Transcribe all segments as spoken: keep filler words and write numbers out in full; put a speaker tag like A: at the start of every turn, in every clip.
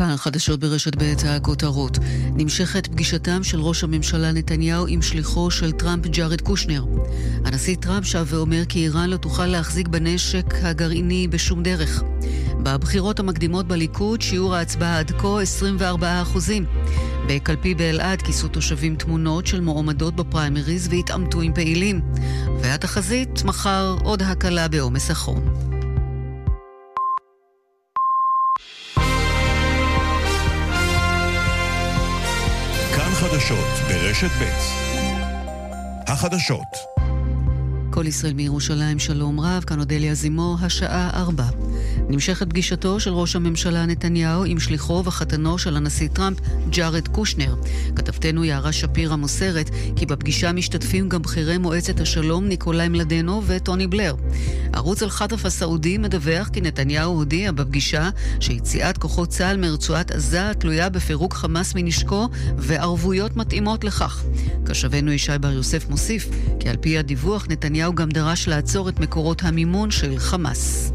A: כאן חדשות ברשת ב' הכותרות. נמשכת פגישתם של ראש הממשלה נתניהו עם שליחו של טראמפ ג'ארד קושנר. הנשיא טראמפ שב ואומר כי איראן לא תוכל להחזיק בנשק הגרעיני בשום דרך. בבחירות המקדימות בליכוד שיעור ההצבעה עד כה עשרים וארבעה אחוזים. בקלפי באלעד כיסו תושבים תמונות של מועמדות בפריימריז והתעמתו עם פעילים. והתחזית מחר עוד הקלה בעומס החום.
B: חדשות ברשת ב' החדשות.
A: כל ישראל מירושלים, שלום רב, כאן אודליה זימו, השעה ארבע. נמשכת פגישתו של ראש הממשלה נתניהו עם שליחו וחתנו של הנשיא טראמפ ג'ארד קושנר. כתבתנו יערה שפירא מוסרת כי בפגישה משתתפים גם בכירי מועצת השלום ניקולאי מלדנו וטוני בלר. ערוץ אל-חטף הסעודי מדווח כי נתניהו הודיע בפגישה שיציאת כוחות צה"ל מרצועת עזה תלויה בפירוק חמאס מנשקו וערבויות מתאימות לכך. כשבנו ישי בר יוסף מוסיף כי על פי הדיווח נתניהו גם דרש לעצור את מקורות המימון של חמאס.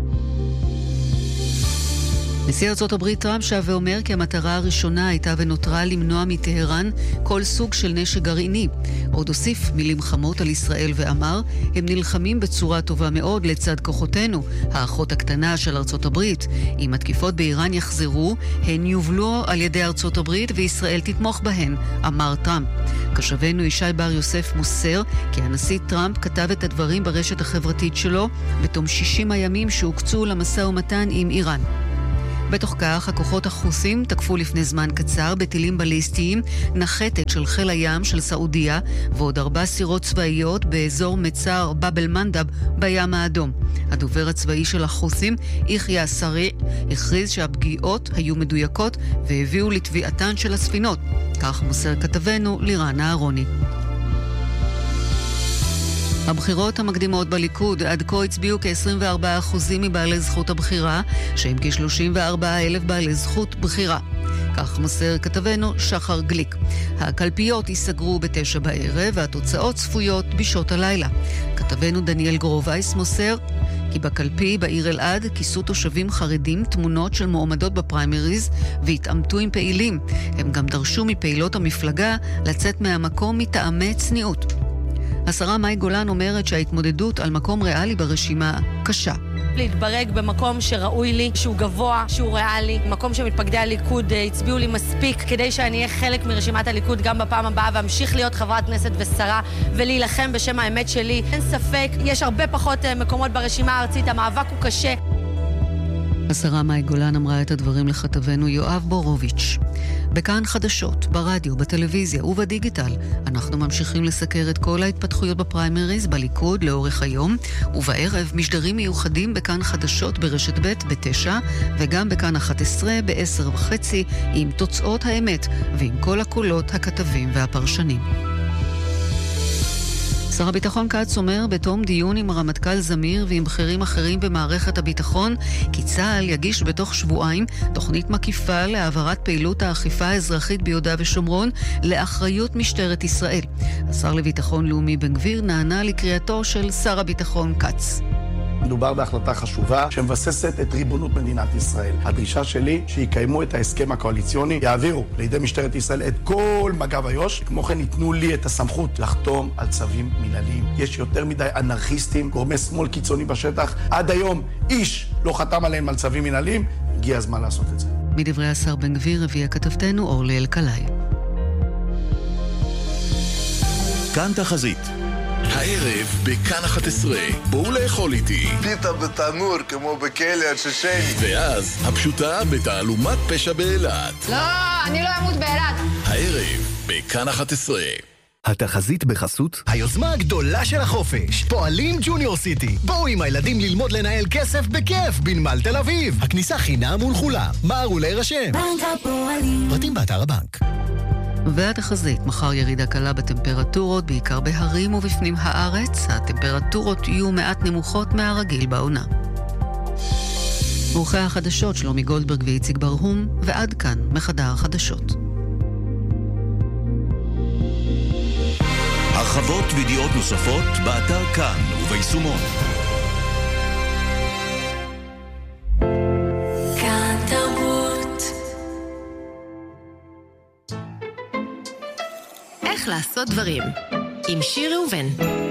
A: נשיא ארצות הברית טראמפ שב ואומר כי המטרה הראשונה הייתה ונותרה למנוע מטהרן כל סוג של נשק גרעיני. עוד הוסיף מילים חמות על ישראל ואמר, הם נלחמים בצורה טובה מאוד לצד כוחותינו, האחות הקטנה של ארצות הברית. אם התקיפות באיראן יחזרו, הן יובלו על ידי ארצות הברית וישראל תתמוך בהן, אמר טראמפ. כשבנו ישי בר יוסף מוסר כי הנשיא טראמפ כתב את הדברים ברשת החברתית שלו בתום שישים הימים שהוקצו למשא ומתן עם איראן. בתוך כך, הכוחות החות'ים תקפו לפני זמן קצר בטילים בליסטיים נחתת של חיל הים של סעודיה ועוד ארבע סירות צבאיות באזור מצר באב אל-מנדב בים האדום. הדובר הצבאי של החות'ים, יחיא סרי, הכריז שהפגיעות היו מדויקות והביאו לתביעתן של הספינות. כך מוסר כתבנו לירן אהרוני. הבחירות המקדימות בליכוד עד כה הצביעו כ-עשרים וארבעה אחוזים מבעלי זכות הבחירה, שהם כ-שלושים וארבעה אלף בעלי זכות בחירה. כך מוסר כתבנו שחר גליק. הקלפיות ייסגרו בתשע בערב והתוצאות צפויות בשעות הלילה. כתבנו דניאל גרובייס מוסר כי בקלפי בעיר אלעד כיסו תושבים חרדים תמונות של מועמדות בפריימריז והתעמתו עם פעילים. הם גם דרשו מפעילות המפלגה לצאת מהמקום מטעמי צניעות. השרה מאי גולן אומרת שההתמודדות על מקום ריאלי ברשימה קשה.
C: להתברג במקום שראוי לי, שהוא גבוה, שהוא ריאלי, מקום שמתפקדי הליכוד הצביעו לי מספיק כדי שאני אהיה חלק מרשימת הליכוד גם בפעם הבאה ואמשיך להיות חברת כנסת ושרה ולהילחם בשם האמת שלי. אין ספק, יש הרבה פחות מקומות ברשימה הארצית, המאבק הוא קשה.
A: השרה מאי גולן אמרה את הדברים לכתבנו יואב בורוביץ'. בכאן חדשות, ברדיו, בטלוויזיה ובדיגיטל, אנחנו ממשיכים לסקר את כל ההתפתחויות בפריימריז בליכוד לאורך היום, ובערב משדרים מיוחדים בכאן חדשות ברשת ב' בתשע, וגם בכאן אחת עשרה בעשר וחצי, עם תוצאות האמת ועם כל הקולות הכתבים והפרשנים. שר הביטחון כץ אומר בתום דיון עם הרמטכ"ל זמיר ועם בכירים אחרים במערכת הביטחון כי צה"ל יגיש בתוך שבועיים תוכנית מקיפה להעברת פעילות האכיפה האזרחית ביהודה ושומרון לאחריות משטרת ישראל. השר לביטחון לאומי בן גביר נענה לקריאתו של שר הביטחון כץ.
D: מדובר בהחלטה חשובה שמבססת את ריבונות מדינת ישראל. הדרישה שלי שיקיימו את ההסכם הקואליציוני, יעבירו לידי משטרת ישראל את כל מג"ב איו"ש, כמו כן ייתנו לי את הסמכות לחתום על צווים מנהליים. יש יותר מדי אנרכיסטים, גורמי שמאל קיצוני בשטח, עד היום איש לא חתם עליהם על צווים מנהליים, הגיע הזמן לעשות את זה.
A: מדברי השר בן גביר הביאה כתבתנו אורלי אלקלעי.
B: כאן תחזית. הערב בכאן אחת עשרה, בואו לאכול איתי
E: פיתה בתנור כמו בכלא הצ'צ'ני.
B: ואז הפשוטה בתעלומת פשע באילת.
F: לא, אני לא אמות באילת.
B: הערב בכאן אחת עשרה.
G: התחזית בחסות היוזמה הגדולה של החופש, פועלים ג'וניור סיטי. בואו עם הילדים ללמוד לנהל כסף בכיף בנמל תל אביב. הכניסה חינם ולכולם, מהרו להירשם.
H: בנק הפועלים,
G: פרטים באתר הבנק.
A: והתחזית, מחר ירידה קלה בטמפרטורות, בעיקר בהרים ובפנים הארץ. הטמפרטורות יהיו מעט נמוכות מהרגיל בעונה. עורכי החדשות שלומי גולדברג ואיציק ברהום, ועד כאן מחדר החדשות.
B: הרחבות וידיעות נוספות באתר כאן וביישומון.
H: כאן תרבות. לעשות דברים, עם שיר ראובן.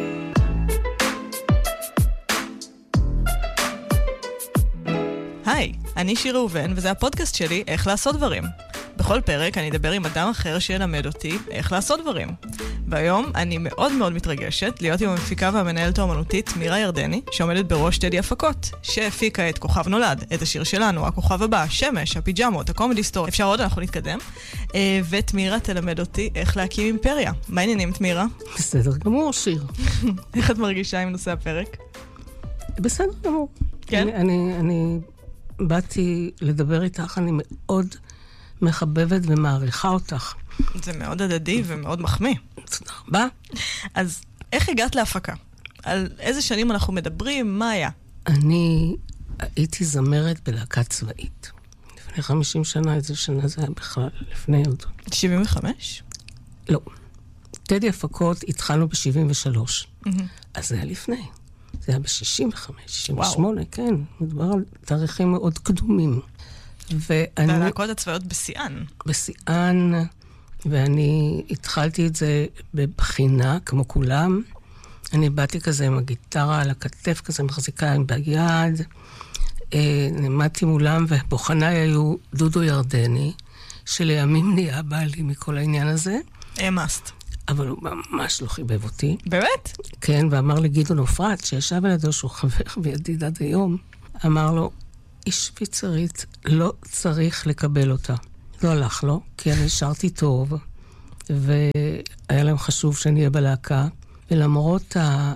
I: היי, אני שיר ראובן, וזה הפודקאסט שלי, איך לעשות דברים. בכל פרק אני אדבר עם אדם אחר שילמד אותי איך לעשות דברים. והיום אני מאוד מאוד מתרגשת להיות עם המפיקה והמנהלת האומנותית מירה ירדני, שעומדת בראש טדי הפקות, שהפיקה את כוכב נולד, את השיר שלנו, הכוכב הבא, שמש, הפיג'מות, הקומדי סטור, אפשר עוד, אנחנו נתקדם. ואת מירה תלמד אותי איך להקים אימפריה. מה העניינים את מירה?
J: בסדר גמור, שיר.
I: איך את מרגישה עם נושא הפרק?
J: בסדר גמור.
I: כן?
J: אני, אני, אני באתי לדבר איתך, אני מאוד מחבבת ומעריכה אותך.
I: זה מאוד הדדי ומאוד מחמיא.
J: תודה רבה.
I: אז איך הגעת להפקה? על איזה שנים אנחנו מדברים? מה היה?
J: אני הייתי זמרת בלהקה צבאית. לפני חמישים שנה, איזה שנה זה היה בכלל, לפני עוד.
I: שבעים וחמש?
J: לא. טדי הפקות התחלנו ב-שבעים ושלוש. אז זה היה לפני. זה היה ב-שישים וחמש, שישים ושמונה, כן. מדובר על תאריכים מאוד קדומים. ואני...
I: והלהקות הצבאיות בשיאן.
J: בשיאן, ואני התחלתי את זה בבחינה, כמו כולם. אני באתי כזה עם הגיטרה על הכתף, כזה מחזיקה עם ביד. נעמדתי מולם, ובוחניי היו דודו ירדני, שלימים נהיה בעלי מכל העניין הזה.
I: אמסט.
J: אבל הוא ממש לא חיבב אותי.
I: באמת?
J: כן, ואמר לי גדעון עופרת, שישב על ידו שהוא חבר וידיד עד היום, אמר לו, איש שוויצרית לא צריך לקבל אותה. לא הלך לו, כי אני שרתי טוב, והיה להם חשוב שאני אהיה בלהקה, ולמרות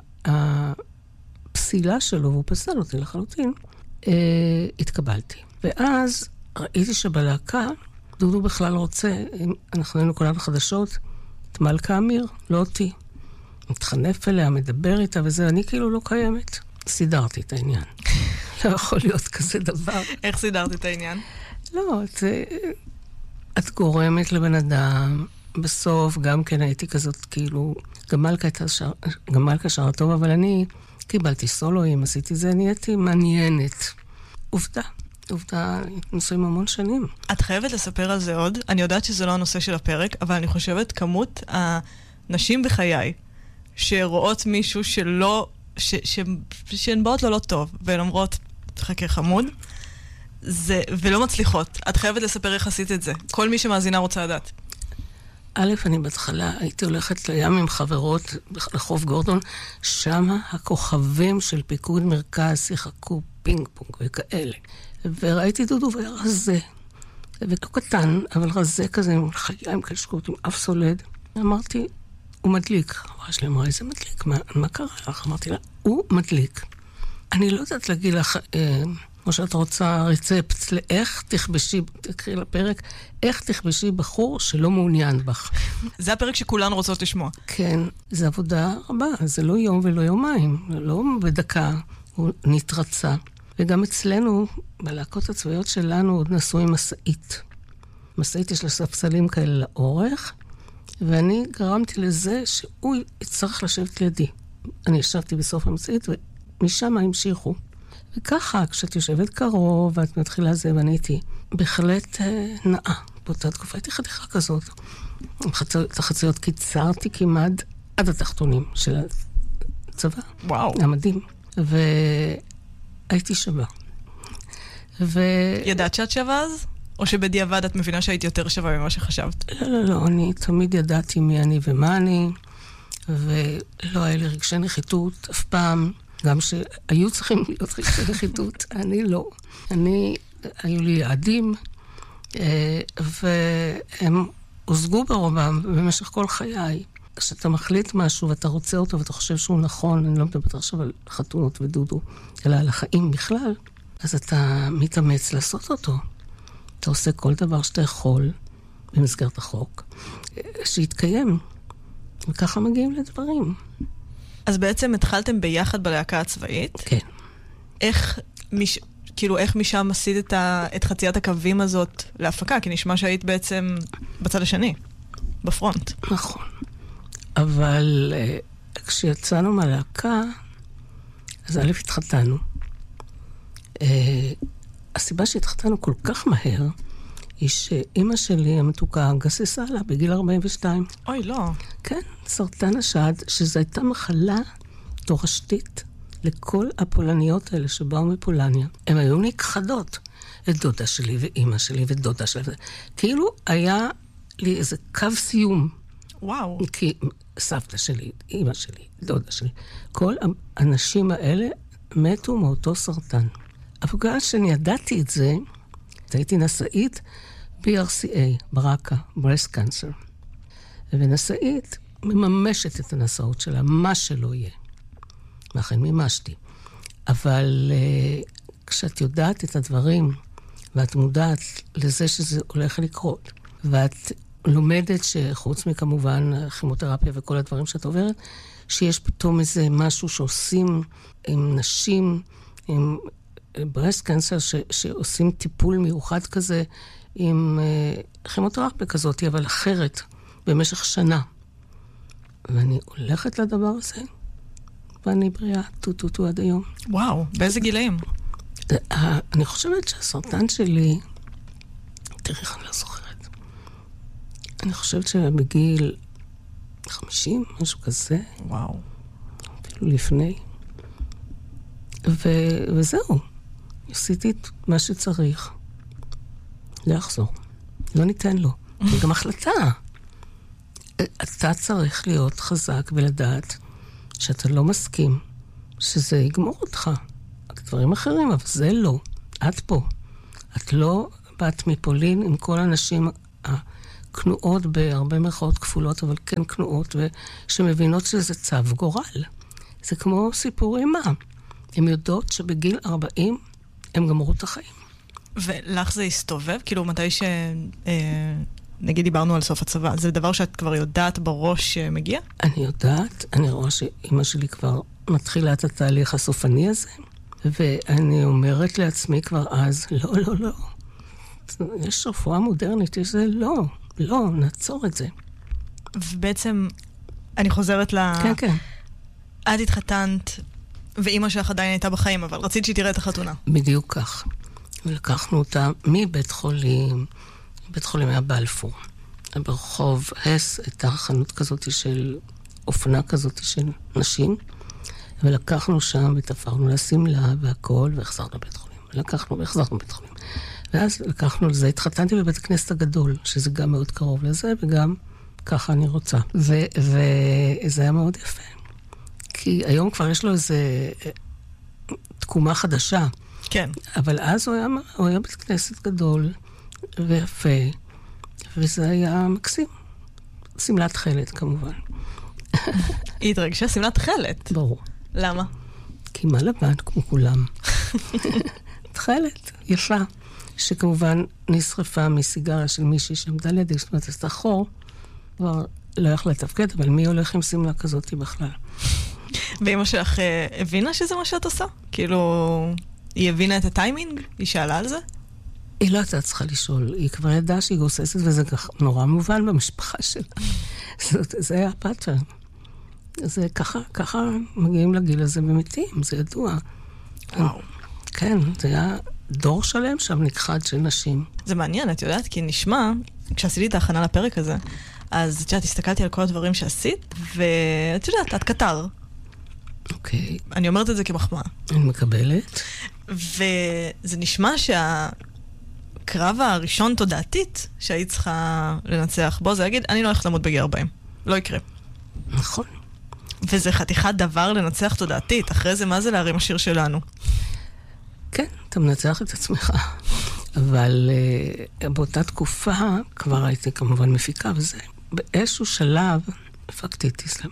J: הפסילה שלו, והוא פסל אותי לחלוטין, התקבלתי. ואז ראיתי שבלהקה, דודו בכלל רוצה, אנחנו היינו כולנו חדשות, את מלכה אמיר, לא אותי. מתחנף אליה, מדבר איתה וזה, אני כאילו לא קיימת. סידרתי את העניין. לא יכול להיות כזה דבר.
I: איך סידרת את העניין?
J: לא, את, את גורמת לבן אדם. בסוף גם כן הייתי כזאת, כאילו, גם מלכה הייתה שר, גם מלכה שרה טוב, אבל אני קיבלתי סולואים, עשיתי זה, נהייתי מעניינת. עובדה. עובדה, נושאים המון שנים.
I: את חייבת לספר על זה עוד. אני יודעת שזה לא הנושא של הפרק, אבל אני חושבת כמות הנשים בחיי שרואות מישהו שלא, ש, ש, שהן באות לו לא טוב, והן אומרות, חכה חמוד, זה, ולא מצליחות. את חייבת לספר איך עשית את זה. כל מי שמאזינה רוצה לדעת.
J: א', אני בהתחלה הייתי הולכת לים עם חברות לחוף גורדון, שם הכוכבים של פיקוד מרכז שיחקו פינג פונג וכאלה. וראיתי דודו והיה רזה. ולא קטן, אבל רזה כזה, עם חיים קשקות, עם אף סולד. אמרתי, הוא מדליק. אמרה שלי, אמרה, איזה מדליק? מה, מה קרה לך? אמרתי לה, הוא מדליק. אני לא יודעת להגיד לך, אה, כמו שאת רוצה, רצפט לאיך תכבשי, תקראי לפרק, איך תכבשי בחור שלא מעוניין בך.
I: זה הפרק שכולן רוצות לשמוע.
J: כן, זה עבודה רבה. זה לא יום ולא יומיים. לא בדקה, הוא נתרצה. וגם אצלנו, בלהקות הצבאיות שלנו, עוד נסעו עם מסעית. מסעית יש לה ספסלים כאלה לאורך, ואני גרמתי לזה שהוא יצטרך לשבת לידי. אני ישבתי בסוף המסעית, ומשם המשיכו. וככה, כשאת יושבת קרוב, ואת מתחילה זה, ואני הייתי בהחלט אה, נאה. באותה תקופה הייתי חתיכה כזאת. את החציות קיצרתי כמעט עד התחתונים של הצבא.
I: וואו.
J: המדהים. ו... הייתי שווה. ו...
I: ידעת שאת שווה אז? או שבדיעבד את מבינה שהיית יותר שווה ממה שחשבת?
J: לא, לא, לא. אני תמיד ידעתי מי אני ומה אני, ולא היה לי רגשי נחיתות אף פעם. גם שהיו צריכים להיות רגשי נחיתות, אני לא. אני, היו לי יעדים, והם הושגו ברובם במשך כל חיי. כשאתה מחליט משהו ואתה רוצה אותו ואתה חושב שהוא נכון, אני לא מדברת עכשיו על חתונות ודודו, אלא על החיים בכלל, אז אתה מתאמץ לעשות אותו. אתה עושה כל דבר שאתה יכול במסגרת החוק, שיתקיים, וככה מגיעים לדברים.
I: אז בעצם התחלתם ביחד בלהקה הצבאית?
J: כן.
I: איך, מש... כאילו, איך משם עשית את, ה... את חציית הקווים הזאת להפקה? כי נשמע שהיית בעצם בצד השני, בפרונט.
J: נכון. אבל uh, כשיצאנו מהלהקה, אז א' התחתנו. Uh, הסיבה שהתחתנו כל כך מהר, היא שאמא שלי המתוקה גססה לה בגיל ארבעים ושתיים.
I: אוי, לא.
J: כן, סרטן השד, שזו הייתה מחלה תורשתית לכל הפולניות האלה שבאו מפולניה. הן היו נכחדות. את דודה שלי ואמא שלי ודודה שלי. כאילו היה לי איזה קו סיום.
I: וואו.
J: כי סבתא שלי, אמא שלי, דודה שלי, כל האנשים האלה מתו מאותו סרטן. אבל בגלל שאני ידעתי את זה, הייתי נשאית בי אר סי איי, ברקה, breast cancer. ונשאית מממשת את הנשאות שלה, מה שלא יהיה. ואכן מימשתי. אבל uh, כשאת יודעת את הדברים, ואת מודעת לזה שזה הולך לקרות, ואת לומדת שחוץ מכמובן כימותרפיה וכל הדברים שאת עוברת, שיש פתאום איזה משהו שעושים עם נשים, עם breast cancer, ש- שעושים טיפול מיוחד כזה, עם uh, כימותרפיה כזאת, אבל אחרת, במשך שנה. ואני הולכת לדבר הזה, ואני בריאה טו-טו-טו עד היום.
I: וואו, באיזה גילאים?
J: אני חושבת שהסרטן שלי, תראי איך אני לא זוכרת. אני חושבת שבגיל חמישים, משהו כזה.
I: וואו.
J: אפילו לפני. ו- וזהו. עשיתי את מה שצריך. לחזור. לא ניתן לו. זה גם החלטה. אתה צריך להיות חזק ולדעת שאתה לא מסכים, שזה יגמור אותך. דברים אחרים, אבל זה לא. את פה. את לא באת מפולין עם כל הנשים הכנועות בהרבה מרכאות כפולות, אבל כן כנועות, ושמבינות שזה צו גורל. זה כמו סיפור אימה. הן יודעות שבגיל ארבעים הם גמרו את החיים.
I: ולך זה הסתובב? כאילו, מתי ש... אה, נגיד דיברנו על סוף הצבא, זה דבר שאת כבר יודעת בראש שמגיע?
J: אני יודעת. אני רואה שאמא שלי כבר מתחילה את התהליך הסופני הזה, ואני אומרת לעצמי כבר אז, לא, לא, לא. יש רפואה מודרנית, יש זה לא. לא, נעצור את זה.
I: ובעצם, אני חוזרת ל...
J: כן, כן.
I: את התחתנת, ואימא שלך עדיין הייתה בחיים, אבל רצית שהיא תראה את החתונה.
J: בדיוק כך. ולקחנו אותה מבית חולים, בית חולים היה בלפור. ברחוב הס הייתה חנות כזאת של אופנה כזאת של נשים, ולקחנו שם ותפרנו לסמלה והכל, והחזרנו לבית חולים. ולקחנו והחזרנו לבית חולים. ואז לקחנו לזה, התחתנתי בבית הכנסת הגדול, שזה גם מאוד קרוב לזה, וגם ככה אני רוצה. ו- וזה היה מאוד יפה. כי היום כבר יש לו איזה תקומה חדשה.
I: כן.
J: אבל אז הוא היה, הוא היה בית כנסת גדול ויפה, וזה היה מקסים. סמלת חלת, כמובן.
I: היא התרגשה סמלת חלת.
J: ברור.
I: למה?
J: כי מה לבן, כמו כולם. תחלת, יפה, שכמובן נשרפה מסיגריה של מישהי שעמדה לידי, זאת אומרת, את החור, כבר לא יכלה לתפקד, אבל מי הולך עם סמלה כזאת בכלל?
I: ואמא שלך הבינה שזה מה שאת עושה? כאילו, היא הבינה את הטיימינג? היא שאלה על זה?
J: היא לא הייתה צריכה לשאול, היא כבר ידעה שהיא גוססת, וזה נורא מובן במשפחה שלה. זאת, זה היה הפאטרן. זה ככה, ככה מגיעים לגיל הזה ומתים, זה ידוע.
I: וואו.
J: כן, זה היה דור שלם שם נכחד של נשים.
I: זה מעניין, את יודעת, כי נשמע, כשעשיתי את ההכנה לפרק הזה, אז את יודעת, הסתכלתי על כל הדברים שעשית, ואת יודעת, את קטר.
J: אוקיי.
I: אני אומרת את זה כמחמאה.
J: אני מקבלת.
I: וזה נשמע שהקרב הראשון תודעתית שהיית צריכה לנצח בו, זה להגיד, אני לא הולכת למות בגיל ארבעים. לא יקרה.
J: נכון.
I: וזה חתיכת דבר לנצח תודעתית. אחרי זה, מה זה להרים השיר שלנו?
J: כן, אתה מנצח את עצמך. אבל uh, באותה תקופה כבר הייתי כמובן מפיקה, וזה באיזשהו שלב הפקתי את איסלאם.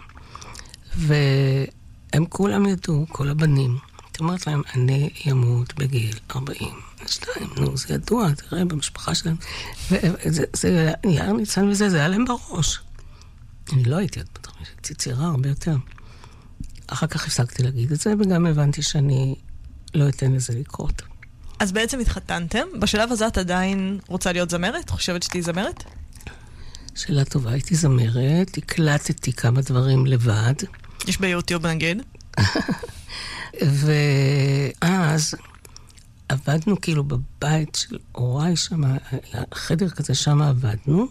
J: והם כולם ידעו, כל הבנים. הייתי אומרת להם, אני ימות בגיל ארבעים ושתיים, נו, זה ידוע, תראה, במשפחה שלהם. וזה, זה, יאיר ניצן וזה, זה היה להם בראש. אני לא הייתי עוד בטח, הייתי צעירה הרבה יותר. אחר כך הפסקתי להגיד את זה, וגם הבנתי שאני לא אתן לזה לקרות.
I: אז בעצם התחתנתם, בשלב הזה את עדיין רוצה להיות זמרת? חושבת שתהי זמרת?
J: שאלה טובה, הייתי זמרת, הקלטתי כמה דברים לבד.
I: יש ביוטיוב נגיד.
J: ואז עבדנו כאילו בבית של הוריי שם, חדר כזה שם עבדנו,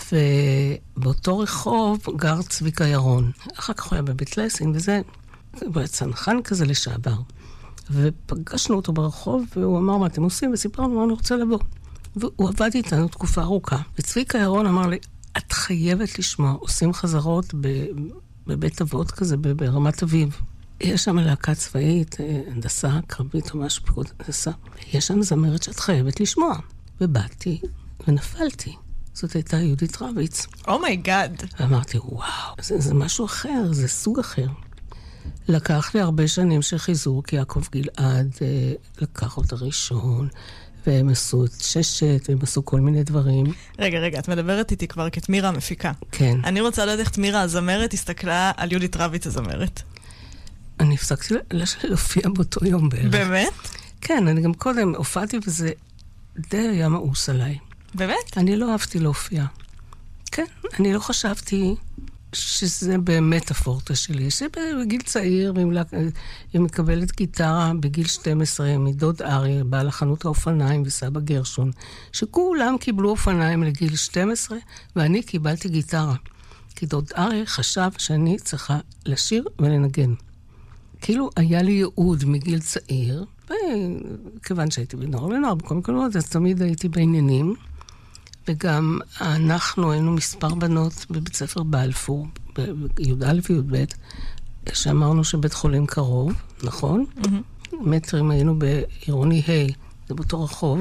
J: ובאותו רחוב גר צביקה ירון. אחר כך הוא היה בבית לסין, וזה צנחן כזה לשעבר. ופגשנו אותו ברחוב, והוא אמר מה אתם עושים, וסיפרנו מה אני רוצה לבוא. והוא עבד איתנו תקופה ארוכה. וצביקה ירון אמר לי, את חייבת לשמוע, עושים חזרות בבית אבות כזה, ברמת אביב. יש שם להקה צבאית, הנדסה, קרבית או משהו, פקוד הנדסה. יש שם זמרת שאת חייבת לשמוע. ובאתי ונפלתי. זאת הייתה יהודית רביץ.
I: אומייגאד. Oh
J: ואמרתי, וואו, זה, זה משהו אחר, זה סוג אחר. לקח לי הרבה שנים של חיזוק, יעקב גלעד לקח אותה ראשון, והם עשו את ששת, והם עשו כל מיני דברים.
I: רגע, רגע, את מדברת איתי כבר כתמירה המפיקה.
J: כן.
I: אני רוצה לדעת איך תמירה הזמרת הסתכלה על יהודית רביץ הזמרת.
J: אני הפסקתי להופיע באותו יום בערך.
I: באמת?
J: כן, אני גם קודם הופעתי וזה די היה מאוס עליי.
I: באמת?
J: אני לא אהבתי להופיע. כן, אני לא חשבתי שזה באמת הפורטה שלי. שבגיל צעיר, היא מקבלת גיטרה בגיל שתים עשרה מדוד ארי, בעל החנות האופניים וסבא גרשון, שכולם קיבלו אופניים לגיל שתים עשרה, ואני קיבלתי גיטרה. כי דוד ארי חשב שאני צריכה לשיר ולנגן. כאילו היה לי ייעוד מגיל צעיר, וכיוון שהייתי בנוער לנוער, בכל מקומות, אז תמיד הייתי בעניינים, וגם אנחנו היינו מספר בנות בבית ספר באלפור, בי"א וי"ב, שאמרנו שבית חולים קרוב, נכון? Mm-hmm. מטרים היינו בעירוני ה', זה באותו רחוב,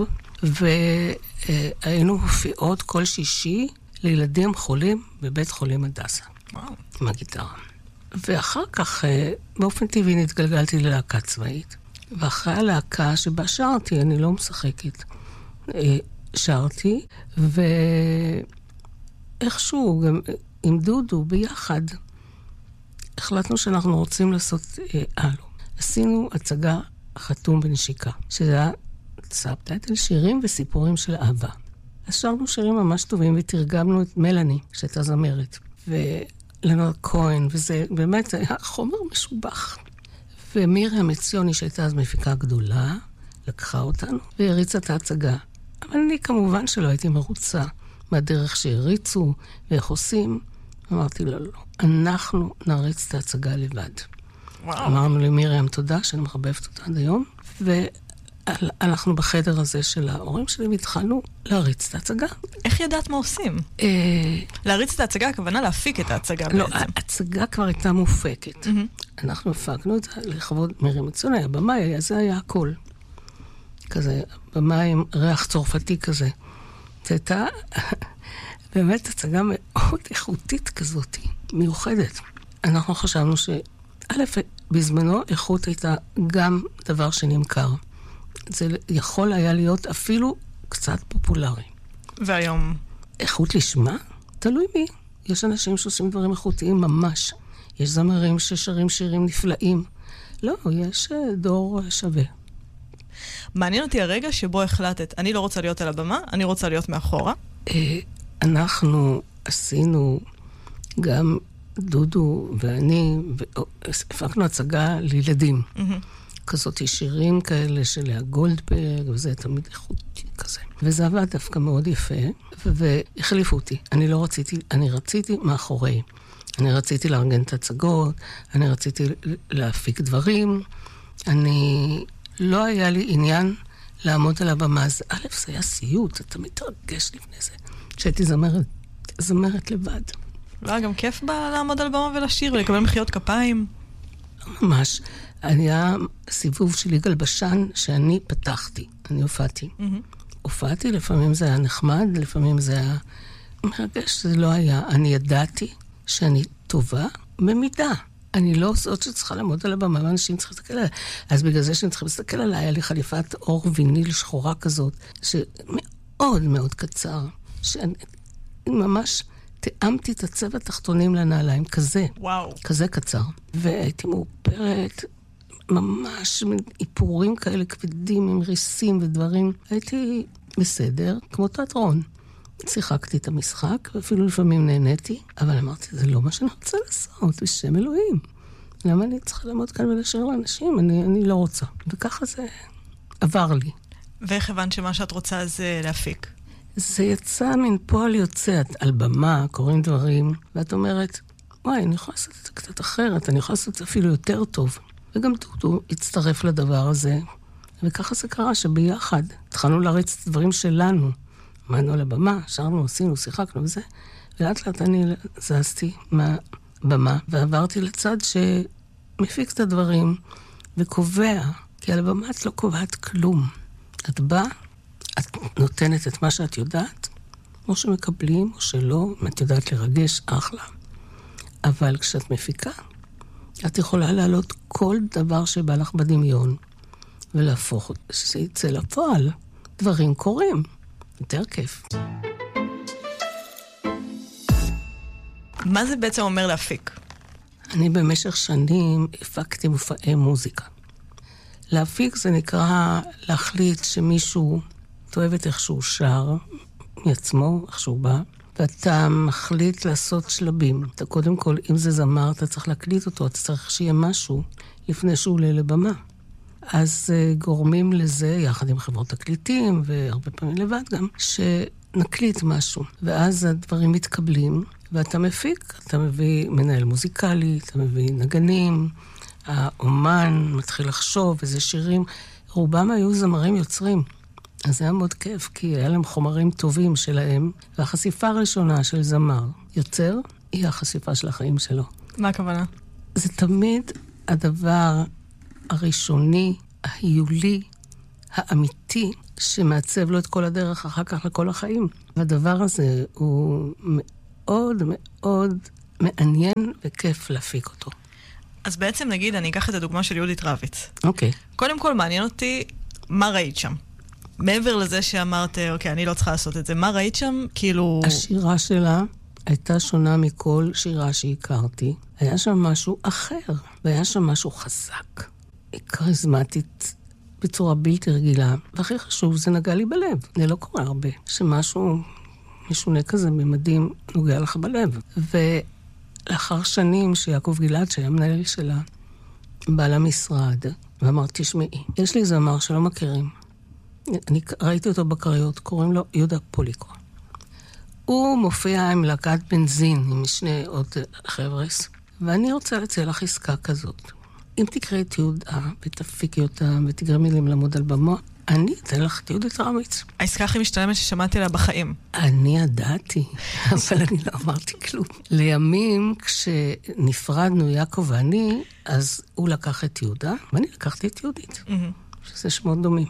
J: והיינו הופיעות כל שישי לילדים חולים בבית חולים הדסה. וואו. עם הגיטרה. ואחר כך, באופן טבעי, נתגלגלתי ללהקה צבאית. ואחרי הלהקה שבה שרתי, אני לא משחקת, שרתי, ואיכשהו, גם עם דודו ביחד, החלטנו שאנחנו רוצים לעשות אלו. עשינו הצגה חתום בנשיקה, שזה היה סאבטייטל שירים וסיפורים של אהבה. אז שרנו שירים ממש טובים, ותרגמנו את מלאני, שהייתה זמרת. ולנור כהן, וזה באמת היה חומר משובח. ומירם עציוני, שהייתה אז מפיקה גדולה, לקחה אותנו והריצה את ההצגה. אבל אני כמובן שלא הייתי מרוצה מהדרך שהריצו ואיך עושים. אמרתי לו, לא, אנחנו נריץ את ההצגה לבד. וואו. אמרנו למירם תודה, שאני מחבבת אותה עד היום, והלכנו בחדר הזה של ההורים שלי, והתחלנו להריץ את ההצגה.
I: איך ידעת מה עושים? להריץ את ההצגה, הכוונה להפיק את ההצגה בעצם.
J: לא, ההצגה כבר הייתה מופקת. אנחנו הפקנו את זה לכבוד מירם עציוני, הבמאי, זה היה הכל. כזה, במאי עם ריח צרפתי כזה. זה הייתה באמת הצגה מאוד איכותית כזאת, מיוחדת. אנחנו חשבנו ש... א', בזמנו איכות הייתה גם דבר שנמכר. זה יכול היה להיות אפילו קצת פופולרי.
I: והיום?
J: איכות לשמה? תלוי מי. יש אנשים שעושים דברים איכותיים ממש. יש זמרים ששרים שירים נפלאים. לא, יש דור שווה.
I: מעניין אותי הרגע שבו החלטת, אני לא רוצה להיות על הבמה, אני רוצה להיות מאחורה.
J: אנחנו עשינו גם דודו ואני, הפקנו הצגה לילדים. כזאת שירים כאלה של לאה גולדברג, וזה תמיד איכותי כזה. וזה עבד דווקא מאוד יפה, והחליפו אותי. אני לא רציתי, אני רציתי מאחורי. אני רציתי לארגן את הצגות, אני רציתי להפיק דברים, אני... לא היה לי עניין לעמוד על הבמה. אז א', זה היה סיוט, אתה מתרגש לפני זה. שהייתי זמרת, זמרת לבד.
I: לא, גם כיף בה לעמוד על במה ולשיר, ולקבל מחיאות כפיים.
J: ממש. היה סיבוב של יגאל בשן שאני פתחתי. אני הופעתי. Mm-hmm. הופעתי, לפעמים זה היה נחמד, לפעמים זה היה מרגש, זה לא היה. אני ידעתי שאני טובה במידה. אני לא זאת שצריכה לעמוד על הבמה, ואנשים צריכים להסתכל עליי. אז בגלל זה שאני צריכה להסתכל עליי, היה לי חליפת אור ויניל שחורה כזאת, שמאוד מאוד קצר, שאני ממש תאמתי את הצבע התחתונים לנעליים, כזה.
I: וואו.
J: כזה קצר. והייתי מאופרת, ממש איפורים כאלה כבדים, עם ריסים ודברים. הייתי בסדר, כמו תיאטרון. שיחקתי את המשחק, ואפילו לפעמים נהניתי, אבל אמרתי, זה לא מה שאני רוצה לעשות, בשם אלוהים. למה אני צריכה לעמוד כאן ולשאר לאנשים? אני, אני לא רוצה. וככה זה עבר לי.
I: ואיך הבנת שמה שאת רוצה זה להפיק?
J: זה יצא מן פועל יוצא, את על במה, קוראים דברים, ואת אומרת, וואי, אני יכולה לעשות את זה קצת אחרת, אני יכולה לעשות את זה אפילו יותר טוב. וגם דודו הצטרף לדבר הזה, וככה זה קרה שביחד התחלנו להריץ את הדברים שלנו. עמדנו על הבמה, שרנו, עשינו, שיחקנו וזה, ולאט לאט אני זזתי מהבמה, ועברתי לצד שמפיק את הדברים, וקובע, כי על הבמה את לא קובעת כלום. את באה, את נותנת את מה שאת יודעת, או שמקבלים, או שלא, אם את יודעת לרגש, אחלה. אבל כשאת מפיקה, את יכולה להעלות כל דבר שבא לך בדמיון, ולהפוך, שזה יצא לפועל. דברים קורים. יותר כיף.
I: מה זה בעצם אומר להפיק?
J: אני במשך שנים הפקתי מופעי מוזיקה. להפיק זה נקרא להחליט שמישהו תאהב את איך שהוא שר, מעצמו, איך שהוא בא, ואתה מחליט לעשות שלבים. אתה קודם כל, אם זה זמר, אתה צריך להקליט אותו, אתה צריך שיהיה משהו לפני שהוא עולה לבמה. אז uh, גורמים לזה, יחד עם חברות תקליטים, והרבה פעמים לבד גם, שנקליט משהו. ואז הדברים מתקבלים, ואתה מפיק, אתה מביא מנהל מוזיקלי, אתה מביא נגנים, האומן מתחיל לחשוב, איזה שירים. רובם היו זמרים יוצרים. אז זה היה מאוד כיף, כי היה להם חומרים טובים שלהם, והחשיפה הראשונה של זמר יוצר, היא החשיפה של החיים שלו.
I: מה הכוונה?
J: זה תמיד הדבר הראשוני, ההיולי, האמיתי, שמעצב לו את כל הדרך אחר כך לכל החיים. והדבר הזה הוא מאוד מאוד מעניין וכיף להפיק אותו.
I: אז בעצם נגיד, אני אקח את הדוגמה של יהודית רביץ.
J: אוקיי.
I: קודם כל מעניין אותי, מה ראית שם? מעבר לזה שאמרת, אוקיי, אני לא צריכה לעשות את זה, מה ראית שם? כאילו...
J: השירה שלה הייתה שונה מכל שירה שהכרתי. היה שם משהו אחר, והיה שם משהו חזק. היא קריזמטית בצורה בלתי רגילה, והכי חשוב, זה נגע לי בלב. זה לא קורה הרבה, שמשהו משונה כזה במדים נוגע לך בלב. ולאחר שנים שיעקב גלעד, שהיה מנהל שלה, בא למשרד, ואמר, תשמעי, יש לי זמר שלא מכירים. אני ראיתי אותו בקריות, קוראים לו יהודה פוליקו. הוא מופיע עם להקת בנזין, עם שני עוד חבר'ס, ואני רוצה לציע לך עסקה כזאת. אם תקראי את יהודה ותפיקי אותה ותגרמי להם לעמוד על במה, אני אתן לך את יהודית רביץ.
I: העסקה הכי משתלמת ששמעתי לה בחיים.
J: אני ידעתי, אבל אני לא אמרתי כלום. לימים, כשנפרדנו יעקב ואני, אז הוא לקח את יהודה, ואני לקחתי את יהודית. שזה שמות דומים.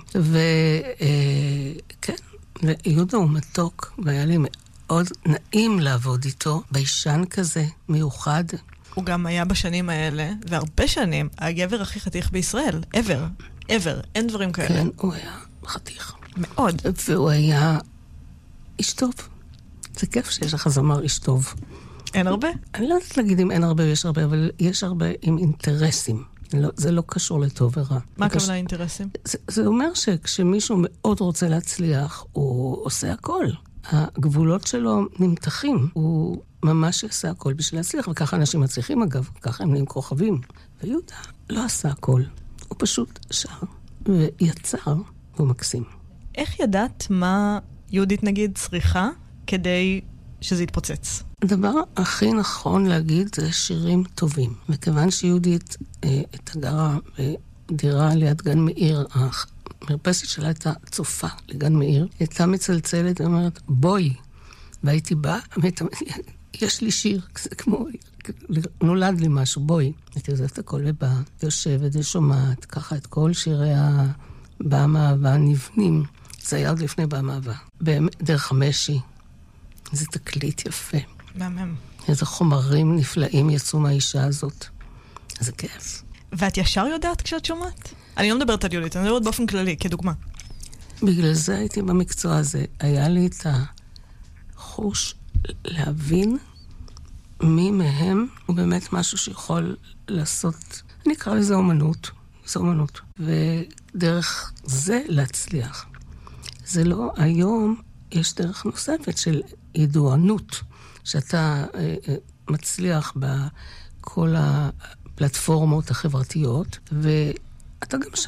J: וכן, יהודה הוא מתוק, והיה לי מאוד נעים לעבוד איתו, בישן כזה, מיוחד.
I: הוא גם היה בשנים האלה, והרבה שנים, הגבר הכי חתיך בישראל, ever, ever, אין דברים כאלה.
J: כן, הוא היה חתיך.
I: מאוד.
J: והוא היה איש טוב. זה כיף שיש לך זמר איש טוב.
I: אין הרבה?
J: אני לא יודעת להגיד אם אין הרבה ויש הרבה, אבל יש הרבה עם אינטרסים. לא, זה לא קשור לטוב ורע.
I: מה הכוונה קש... אינטרסים?
J: זה, זה אומר שכשמישהו מאוד רוצה להצליח, הוא עושה הכל. הגבולות שלו נמתחים. הוא ממש עושה הכל בשביל להצליח, וככה אנשים מצליחים אגב, ככה הם נהיים כוכבים. ויהודה לא עשה הכל. הוא פשוט שר ויצר, והוא מקסים.
I: איך ידעת מה יהודית נגיד צריכה כדי שזה יתפוצץ?
J: הדבר הכי נכון להגיד זה שירים טובים. וכיוון שיהודית אה, את הגרה בדירה ליד גן מאיר, המרפסת שלה הייתה צופה לגן מאיר, הייתה מצלצלת ואומרת, בואי. והייתי באה, יש לי שיר, זה כמו, נולד לי משהו, בואי. הייתי עוזבת את הכל ובאה, יושבת ושומעת, ככה את כל שירי הבמה והנבנים. זה היה עוד לפני במה הבאה. דרך המשי. זה תקליט יפה.
I: מהמם.
J: איזה חומרים נפלאים יצאו מהאישה הזאת. זה כיף.
I: ואת ישר יודעת כשאת שומעת? אני לא מדברת על יהודית, אני מדברת באופן כללי, כדוגמה.
J: בגלל זה הייתי במקצוע הזה. היה לי את החוש להבין מי מהם הוא באמת משהו שיכול לעשות, אני אקרא לזה אומנות. זה אומנות. ודרך זה להצליח. זה לא, היום יש דרך נוספת של ידוענות, שאתה אה, אה, מצליח בכל הפלטפורמות החברתיות, ואתה גם שר.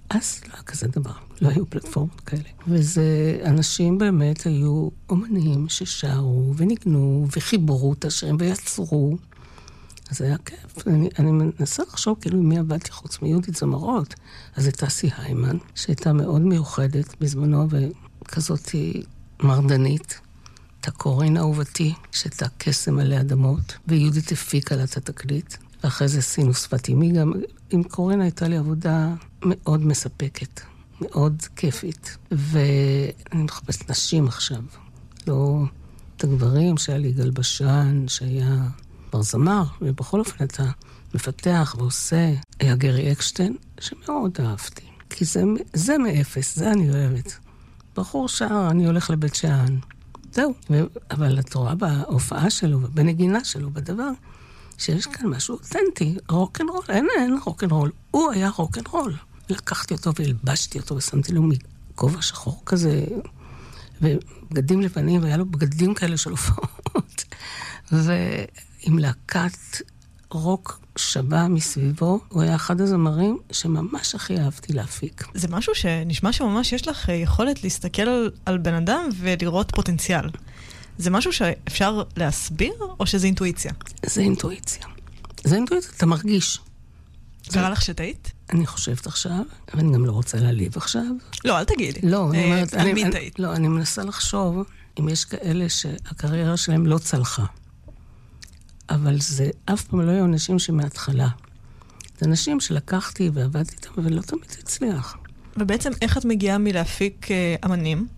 J: אז לא היה כזה דבר, לא היו פלטפורמות כאלה. וזה, אנשים באמת היו אומנים ששרו וניגנו וחיברו את השירים ויצרו. אז היה כיף. אני, אני מנסה לחשוב כאילו מי עבדתי חוץ מיהודית זמרות. אז זה טסי היימן, שהייתה מאוד מיוחדת בזמנו וכזאת מרדנית. את הקורין אהובתי, שהייתה קסם עלי אדמות, ויהודית הפיקה לה את התקליט. ואחרי זה סינוס פטימי גם. עם קורין הייתה לי עבודה מאוד מספקת, מאוד כיפית. ואני מחפשת נשים עכשיו. לא את הגברים, שהיה לי גלבשן, שהיה בר זמר, ובכל אופן אתה מפתח ועושה. היה גרי אקשטיין, שמאוד אהבתי. כי זה, זה מאפס, זה אני אוהבת. בחור שער, אני הולך לבית שען. זהו. ו... אבל את רואה בהופעה שלו, בנגינה שלו, בדבר, שיש כאן משהו אותנטי. רוק'נ'רול, אין, אין רוק'נ'רול. הוא היה רוק'נ'רול. לקחתי אותו והלבשתי אותו, ושמתי לו מכובע שחור כזה, ובגדים לבנים, והיה לו בגדים כאלה של הופעות. ועם להקת רוק שבה מסביבו, הוא היה אחד הזמרים שממש הכי אהבתי להפיק.
I: זה משהו שנשמע שממש יש לך יכולת להסתכל על, על בן אדם ולראות פוטנציאל. זה משהו שאפשר להסביר, או שזה אינטואיציה?
J: זה אינטואיציה. זה אינטואיציה, אתה מרגיש.
I: קרה לך שטעית?
J: אני חושבת עכשיו, אבל אני גם לא רוצה להליב עכשיו.
I: לא, אל תגידי.
J: לא, אני אומרת,
I: על מי טעית?
J: לא, אני מנסה לחשוב אם יש כאלה שהקריירה שלהם לא צלחה. אבל זה אף פעם לא היו אנשים שמההתחלה. זה אנשים שלקחתי ועבדתי איתם, אבל לא תמיד הצליח.
I: ובעצם איך את מגיעה מלהפיק אמנים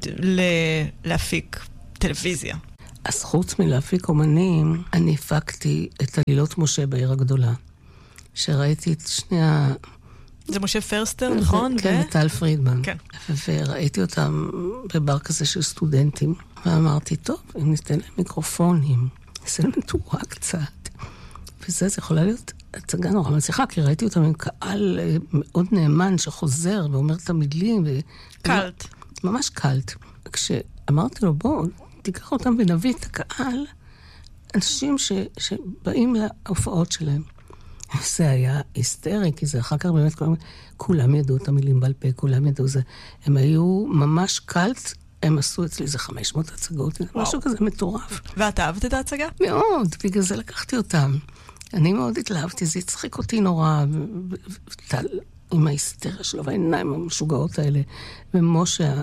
I: להפיק טלוויזיה?
J: אז חוץ מלהפיק אומנים, אני הפקתי את עלילות משה בעיר הגדולה. שראיתי את שני ה...
I: זה משה פרסטר, נכון?
J: כן,
I: ו...
J: טל פרידמן.
I: כן.
J: וראיתי אותם בבר כזה של סטודנטים, ואמרתי, טוב, אם ניתן להם מיקרופונים, נעשה להם תאורה קצת. וזה, זה יכולה להיות הצגה נורא מצליחה, כי ראיתי אותם עם קהל מאוד נאמן שחוזר ואומר את המילים. ו...
I: קלט.
J: ממש קלט. כשאמרתי לו, בוא, תיקח אותם ונביא את הקהל, אנשים ש... שבאים להופעות שלהם. זה היה היסטרי, כי זה אחר כך באמת כולם, כולם ידעו את המילים בעל פה, כולם ידעו זה. הם היו ממש קלט, הם עשו אצלי איזה חמש מאות הצגות, משהו כזה מטורף.
I: ואת אהבת את ההצגה?
J: מאוד, בגלל זה לקחתי אותם. אני מאוד התלהבתי, זה הצחיק אותי נורא, וטל עם ההיסטריה שלו, והעיניים המשוגעות האלה, ומשה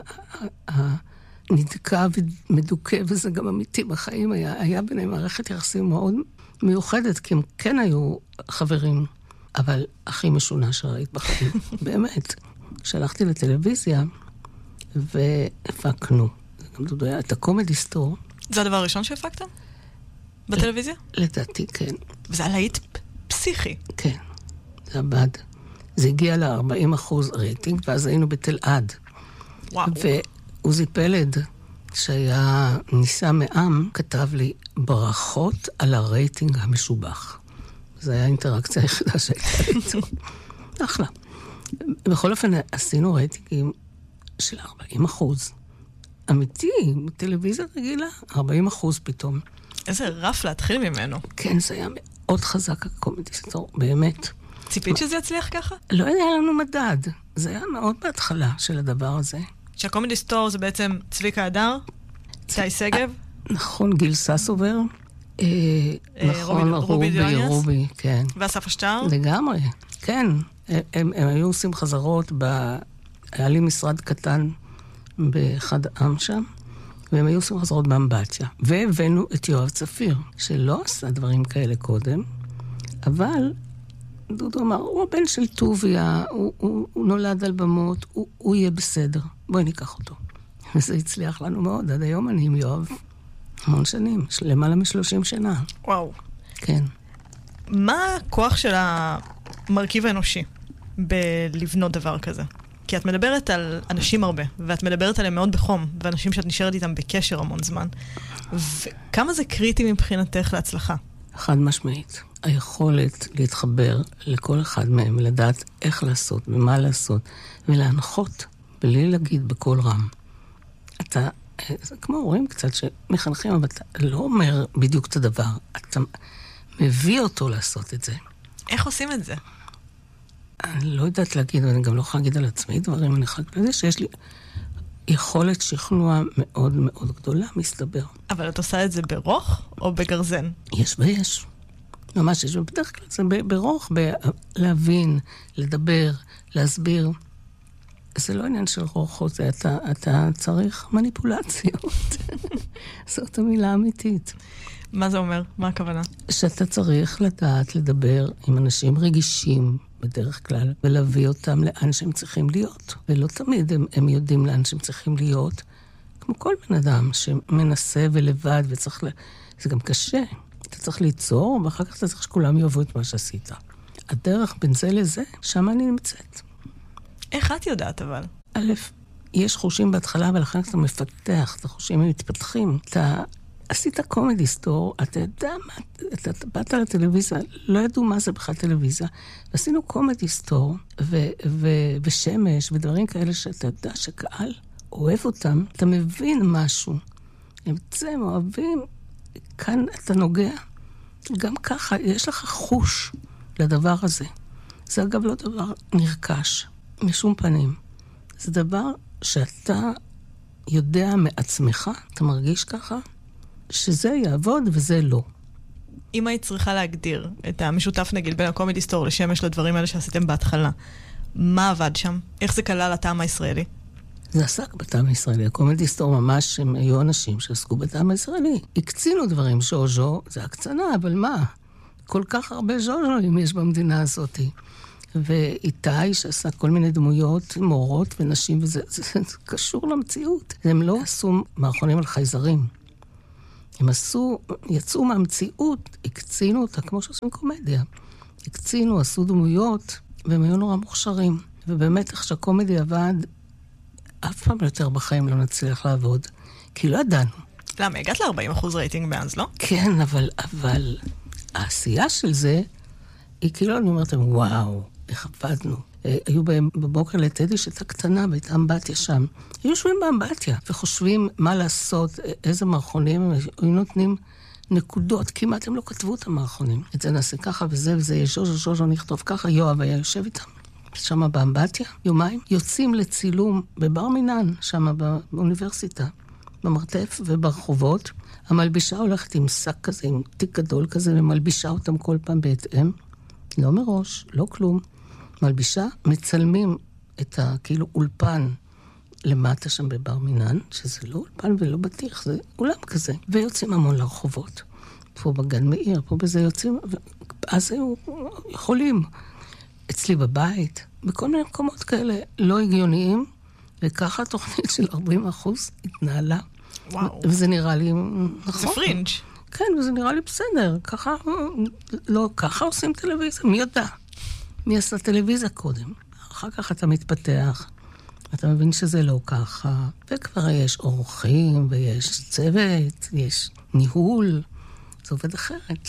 J: הנדקה ומדוכא, וזה גם אמיתי בחיים, היה, היה ביניהם מערכת יחסים מאוד מיוחדת, כי הם כן היו חברים, אבל הכי משונה שראית בחיים, באמת. כשהלכתי לטלוויזיה, והפקנו, גם דודו היה את הקומדי סטור.
I: זה הדבר הראשון שהפקתם? בטלוויזיה?
J: לדעתי, כן.
I: וזה הלהיט פסיכי.
J: כן, זה עבד. זה הגיע ל-ארבעים אחוז רייטינג, ואז היינו בתל עד.
I: וואו.
J: ועוזי פלד, שהיה ניסה מעם, כתב לי ברכות על הרייטינג המשובח. זו הייתה האינטראקציה היחידה שהייתה איתו. אחלה. בכל אופן, עשינו רייטינגים של ארבעים אחוז. אמיתי, טלוויזיה רגילה, ארבעים אחוז פתאום.
I: איזה רף להתחיל ממנו.
J: כן, זה היה מאוד חזק, הקומדי סטור, באמת.
I: ציפית שזה יצליח ככה?
J: לא היה לנו מדד. זה היה מאוד בהתחלה של הדבר הזה.
I: שהקומדי סטור זה בעצם צביקה הדר, צי סגב?
J: נכון, גיל ססובר. נכון, רובי, רובי, כן.
I: ואסף אשטר?
J: לגמרי, כן. הם היו עושים חזרות, היה לי משרד קטן באחד עם שם, והם היו עושים חזרות באמבטיה. והבאנו את יואב צפיר, שלא עשה דברים כאלה קודם, אבל דודו אמר, הוא הבן של טוביה, הוא, הוא, הוא נולד על במות, הוא, הוא יהיה בסדר, בואי ניקח אותו. וזה הצליח לנו מאוד, עד היום אני עם יואב המון שנים, למעלה משלושים שנה.
I: וואו.
J: כן.
I: מה הכוח של המרכיב האנושי בלבנות דבר כזה? כי את מדברת על אנשים הרבה, ואת מדברת עליהם מאוד בחום, ואנשים שאת נשארת איתם בקשר המון זמן. וכמה זה קריטי מבחינתך להצלחה?
J: חד משמעית. היכולת להתחבר לכל אחד מהם, לדעת איך לעשות ומה לעשות, ולהנחות, בלי להגיד בכל רם. אתה, זה כמו רואים קצת שמחנכים, אבל אתה לא אומר בדיוק את הדבר. אתה מביא אותו לעשות את זה.
I: איך עושים את זה?
J: אני לא יודעת להגיד, ואני גם לא יכולה להגיד על עצמי דברים, אני יכולה להגיד שיש לי יכולת שכנוע מאוד מאוד גדולה, מסתבר.
I: אבל את עושה את זה ברוך או בגרזן? יש
J: ויש. ממש יש, בדרך כלל זה ברוך, להבין, לדבר, להסביר. זה לא עניין של רוך, זה אתה, אתה צריך מניפולציות. זאת המילה האמיתית.
I: מה זה אומר? מה הכוונה?
J: שאתה צריך לדעת לדבר עם אנשים רגישים בדרך כלל, ולהביא אותם לאן שהם צריכים להיות. ולא תמיד הם, הם יודעים לאן שהם צריכים להיות, כמו כל בן אדם שמנסה ולבד, וצריך ל... זה גם קשה. אתה צריך ליצור, ואחר כך אתה צריך שכולם יאהבו את מה שעשית. הדרך בין זה לזה, שם אני נמצאת.
I: איך את יודעת אבל?
J: א', יש חושים בהתחלה, ולכן אתה מפתח, את החושים הם מתפתחים. אתה עשית קומדי סטור, אתה יודע מה, אתה, אתה באת לטלוויזיה, לא ידעו מה זה בכלל טלוויזיה, ועשינו קומדי סטור, ו, ו, ושמש, ודברים כאלה שאתה יודע שקהל אוהב אותם, אתה מבין משהו. הם צם, אוהבים, כאן אתה נוגע. גם ככה, יש לך חוש לדבר הזה. זה אגב לא דבר נרכש, משום פנים. זה דבר שאתה יודע מעצמך, אתה מרגיש ככה, שזה יעבוד וזה לא.
I: אם היית צריכה להגדיר את המשותף נגיד בין הקומדי סטור לשמש לדברים האלה שעשיתם בהתחלה, מה עבד שם? איך זה כלל הטעם הישראלי?
J: זה עסק בטעם הישראלי. הקומדי סטור ממש הם היו אנשים שעסקו בטעם הישראלי. הקצינו דברים, ז'וז'ו, זה הקצנה, אבל מה? כל כך הרבה ז'וז'וים יש במדינה הזאת. ואיתי שעשה כל מיני דמויות, מורות ונשים, וזה זה, זה, זה קשור למציאות. הם לא עשו מערכונים על חייזרים. הם עשו, יצאו מהמציאות, הקצינו אותה, כמו שעושים קומדיה. הקצינו, עשו דמויות, והם היו נורא מוכשרים. ובאמת, איך שהקומדי עבד, אף פעם יותר בחיים לא נצליח לעבוד. כי לא ידענו.
I: למה? הגעת ל-ארבעים אחוז רייטינג באנז, לא?
J: כן, אבל, אבל העשייה של זה, היא כאילו, אני אומרת, וואו, איך עבדנו. היו בהם בבוקר לטדי שהייתה קטנה, והייתה אמבטיה שם. היו יושבים באמבטיה, וחושבים מה לעשות, איזה מערכונים, היו נותנים נקודות, כמעט הם לא כתבו את המערכונים. את זה נעשה ככה וזה וזה, ז'וז'ו, ז'וז'ו, נכתוב ככה, יואב היה יושב איתם. שם באמבטיה, יומיים, יוצאים לצילום בבר מינן, שם באוניברסיטה, במרתף וברחובות. המלבישה הולכת עם שק כזה, עם תיק גדול כזה, ומלבישה אותם כל פעם בהתאם. לא מראש, לא כלום. מלבישה, מצלמים את הכאילו אולפן למטה שם בבר מינן, שזה לא אולפן ולא בטיח, זה אולם כזה. ויוצאים המון לרחובות. פה בגן מאיר, פה בזה יוצאים, ואז היו יכולים. אצלי בבית, בכל מיני מקומות כאלה לא הגיוניים, וככה התוכנית של ארבעים אחוז התנהלה.
I: וואו.
J: וזה נראה לי נכון.
I: זה פרינג'.
J: כן, וזה נראה לי בסדר. ככה, לא, ככה עושים טלוויזיה, מי יודע? מי עשה טלוויזיה קודם? אחר כך אתה מתפתח, אתה מבין שזה לא ככה, וכבר יש אורחים, ויש צוות, יש ניהול, זה עובד אחרת.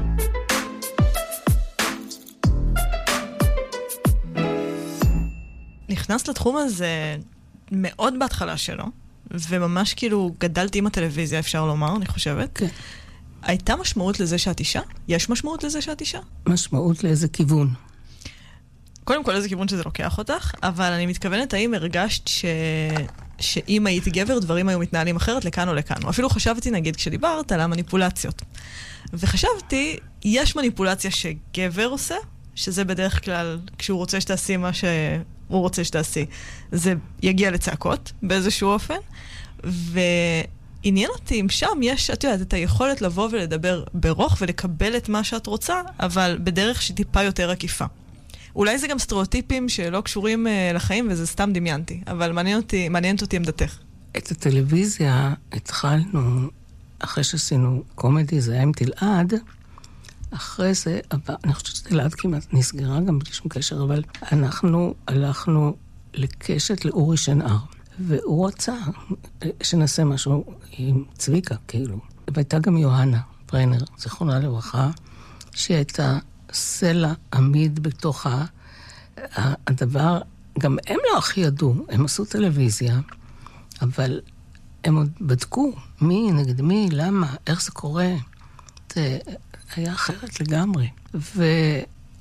I: נכנס לתחום הזה מאוד בהתחלה שלו, וממש כאילו גדלתי עם הטלוויזיה, אפשר לומר, אני חושבת.
J: כן.
I: הייתה משמעות לזה שאת אישה? יש משמעות לזה שאת אישה?
J: משמעות לאיזה כיוון?
I: קודם כל איזה כיוון שזה לוקח אותך, אבל אני מתכוונת, האם הרגשת ש... שאם היית גבר, דברים היו מתנהלים אחרת לכאן או לכאן. או אפילו חשבתי, נגיד, כשדיברת על המניפולציות. וחשבתי, יש מניפולציה שגבר עושה, שזה בדרך כלל, כשהוא רוצה שתעשי מה שהוא רוצה שתעשי, זה יגיע לצעקות באיזשהו אופן, ועניין אותי אם שם יש, את יודעת, את היכולת לבוא ולדבר ברוך ולקבל את מה שאת רוצה, אבל בדרך שטיפה יותר עקיפה. אולי זה גם סטריאוטיפים שלא קשורים uh, לחיים, וזה סתם דמיינתי, אבל מעניין אותי, מעניינת אותי עמדתך.
J: את הטלוויזיה התחלנו, אחרי שעשינו קומדי, זה היה עם תלעד, אחרי זה, אבל, אני חושבת שתלעד כמעט נסגרה גם בלי שום קשר, אבל אנחנו הלכנו לקשת לאורי שנער, והוא רצה שנעשה משהו עם צביקה, כאילו. והייתה גם יוהנה ברנר, זכרונה לברכה, שהייתה סלע עמיד בתוך הדבר, גם הם לא הכי ידעו, הם עשו טלוויזיה, אבל הם עוד בדקו מי נגד מי, למה, איך זה קורה. זה היה אחרת לגמרי.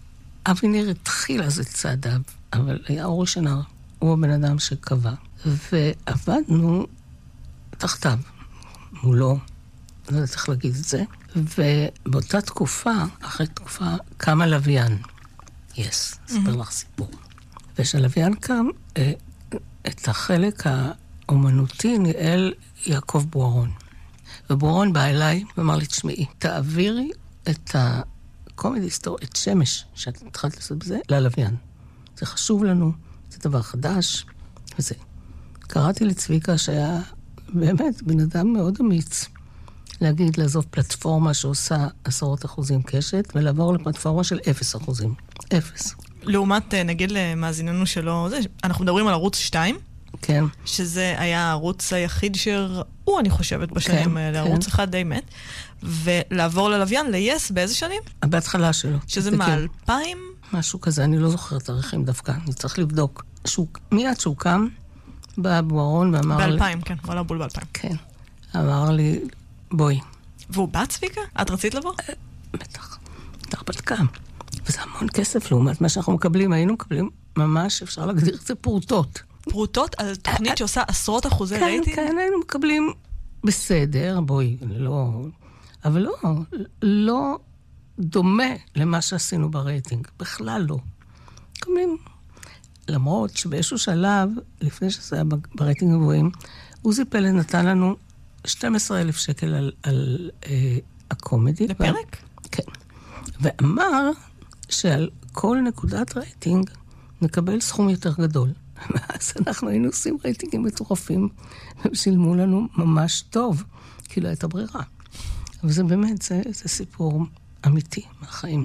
J: אבינר התחיל אז את צעדיו, אבל היה אורי שנר, הוא הבן אדם שקבע. ועבדנו תחתיו, מולו, לא יודעת איך להגיד את זה, ובאותה תקופה, אחרי תקופה, קם הלוויין. יס, אספר לך סיפור. ושהלוויין קם, את החלק האומנותי ניהל יעקב בוארון. ובוארון בא אליי ואמר לי, תשמעי, תעבירי את הקומדיסטור, את שמש, שאת התחלת לעשות בזה, ללוויין. זה חשוב לנו, זה דבר חדש, וזה. קראתי לצביקה שהיה באמת בן אדם מאוד אמיץ, להגיד, לעזוב פלטפורמה שעושה עשרות אחוזים קשת, ולעבור לפלטפורמה של אפס אחוזים. אפס.
I: לעומת, נגיד למאזיננו שלו, זה, אנחנו מדברים על ערוץ שתיים,
J: כן.
I: שזה היה הערוץ היחיד שראו, אני חושבת, בשנים האלה, ערוץ אחד די מת, ולעבור ללוויין, ל-yes, באיזה שנים?
J: בהתחלה שלו.
I: שזה מה, אלפיים?
J: משהו כזה, אני לא זוכרת תאריכים דווקא, אני צריך לבדוק. מיד שהוא קם, בא בוארון ואמר לי...
I: באלפיים, כן, הוא עלה בול באלפיים.
J: כן. אמר לי, בואי.
I: והוא בא, צביקה? את רצית לבוא?
J: בטח. תרפתקה. וזה המון כסף לעומת מה שאנחנו מקבלים. היינו מקבלים ממש, אפשר להגדיר את זה פרוטות.
I: פרוטות על תוכנית שעושה עשרות אחוזי רייטינג?
J: כן, כן, היינו מקבלים בסדר, בואי, לא... אבל לא, לא דומה למה שעשינו ברייטינג. בכלל לא. מקבלים... למרות שבאיזשהו שלב, לפני שזה היה ברייטינג הגבוהים, עוזי פלד נתן לנו שנים עשר אלף שקל על, על אה, הקומדי.
I: לפרק?
J: ו... כן. ואמר שעל כל נקודת רייטינג נקבל סכום יותר גדול. אז אנחנו היינו עושים רייטינגים מטורפים, והם שילמו לנו ממש טוב, כי לא הייתה ברירה. אבל זה באמת, זה, זה סיפור אמיתי מהחיים.